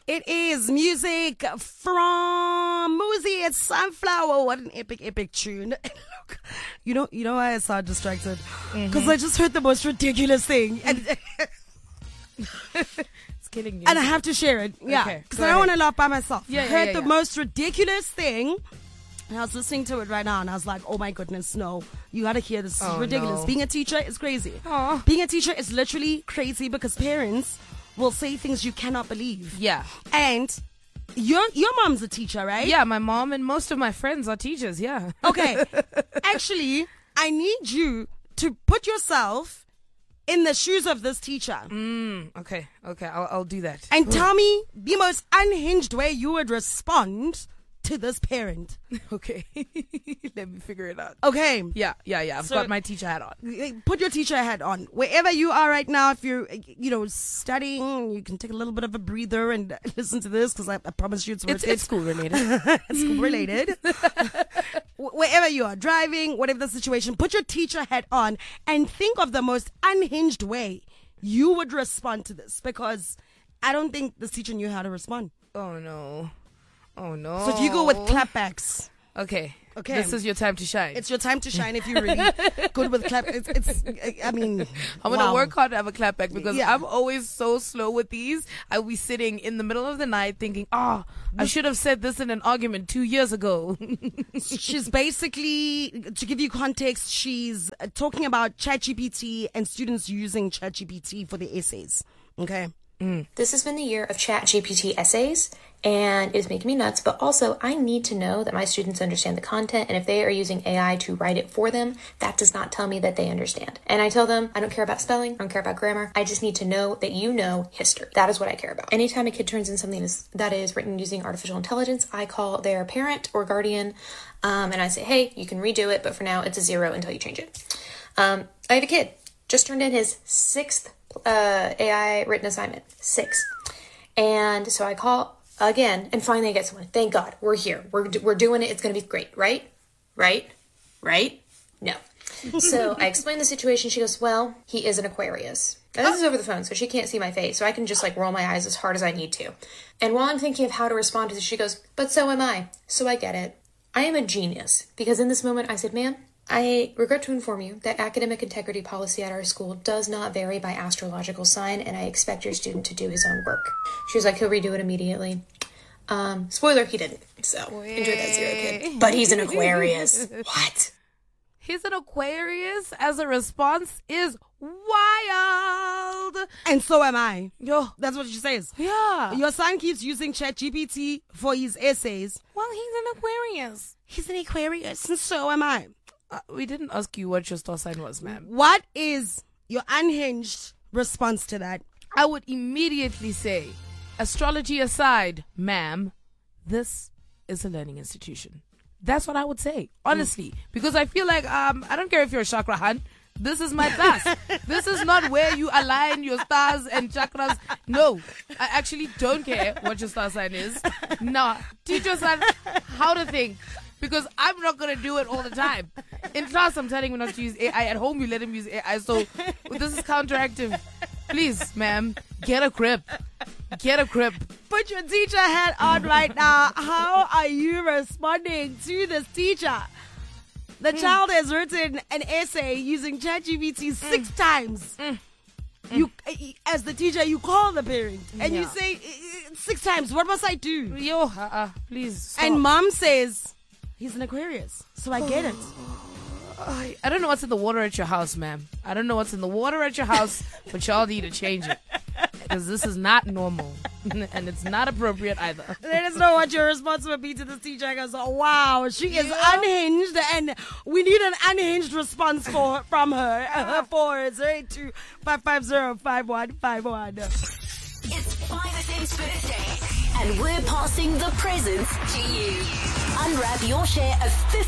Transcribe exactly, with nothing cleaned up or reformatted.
It is music from Muzi. It's Sunflower. What an epic, epic tune. Look, you know, you know why I sound distracted? Because mm-hmm. I just heard the most ridiculous thing. And it's killing you. And I have to share it. Yeah. Because okay, I don't want to laugh by myself. Yeah, I yeah, heard yeah, the yeah. most ridiculous thing. And I was listening to it right now and I was like, oh my goodness, no. You got to hear this. This oh, is ridiculous. No. Being a teacher is crazy. Aww. Being a teacher is literally crazy because parents will say things you cannot believe. Yeah. And your your mom's a teacher, right? Yeah, my mom and most of my friends are teachers, yeah. Okay. Actually, I need you to put yourself in the shoes of this teacher. Mm, okay, okay, I'll, I'll do that. And tell me the most unhinged way you would respond to this parent. Okay. Let me figure it out. Okay. Yeah, yeah, yeah. I've So- got my teacher hat on. Put your teacher hat on. Wherever you are right now, if you're, you know, studying, you can take a little bit of a breather and listen to this because I, I promise you it's worth It's, it. it's school related. It's school related. Wh- Wherever you are, driving, whatever the situation, put your teacher hat on and think of the most unhinged way you would respond to this because I don't think this teacher knew how to respond. Oh, no. Oh, no. So if you go with clapbacks, Okay. Okay. This is your time to shine. it's your time to shine if you're really good with clap. It's, it's I mean, I'm going to wow. work hard to have a clapback because Yeah. I'm always so slow with these. I'll be sitting in the middle of the night thinking, oh, I should have said this in an argument two years ago. She's basically, to give you context, she's uh, talking about ChatGPT and students using ChatGPT for their essays. Okay. This has been the year of ChatGPT essays, and it's making me nuts, but also I need to know that my students understand the content, and if they are using A I to write it for them, that does not tell me that they understand. And I tell them, I don't care about spelling, I don't care about grammar, I just need to know that you know history. That is what I care about. Anytime a kid turns in something that is written using artificial intelligence, I call their parent or guardian, um, and I say, hey, you can redo it, but for now it's a zero until you change it. Um, I have a kid, just turned in his sixth uh, A I written assignment. Six. And so I call again, and finally I get someone. Thank God, we're here. We're, we're doing it. It's going to be great, right? Right? Right? No. So I explain the situation. She goes, well, he is an Aquarius. Now, this is over the phone, so she can't see my face, so I can just like roll my eyes as hard as I need to. And while I'm thinking of how to respond to this, she goes, but so am I. So I get it. I am a genius, because in this moment I said, ma'am, I regret to inform you that academic integrity policy at our school does not vary by astrological sign, and I expect your student to do his own work. She was like, he'll redo it immediately. Um, spoiler, he didn't. So, enjoy that zero, kid. But he's an Aquarius. What? He's an Aquarius as a response is wild. And so am I. Yo, That's what she says. yeah. Your son keeps using ChatGPT for his essays. Well, he's an Aquarius. He's an Aquarius, and so am I. Uh, we didn't ask you what your star sign was, ma'am. What is your unhinged response to that? I would immediately say, astrology aside, ma'am, this is a learning institution. That's what I would say, honestly, because I feel like um I don't care if you're a chakra hunt. This is my class. This is not where you align your stars and chakras. No, I actually don't care what your star sign is. No, teach your son how to think, because I'm not going to do it all the time. In class, I'm telling him not to use A I. At home, you let him use A I. So this is counteractive. Please, ma'am, get a grip. Get a grip. Put your teacher hat on right now. How are you responding to this teacher? The Mm. child has written an essay using ChatGPT six Mm. times. Mm. You, as the teacher, you call the parent and you Yeah. say six times. What must I do? Yo, uh-uh, please stop. And mom says he's an Aquarius, so I get it. I I don't know what's in the water at your house, ma'am. I don't know what's in the water at your house, but y'all need to change it. Because this is not normal. And it's not appropriate either. Let us know what your response would be to this teacher. I goes, oh, wow, she is Yeah. unhinged, and we need an unhinged response for from her. Uh, for zero eight two five five zero five one five one. It's five F M's birthday, and we're passing the presents to you. Unwrap your share of fifty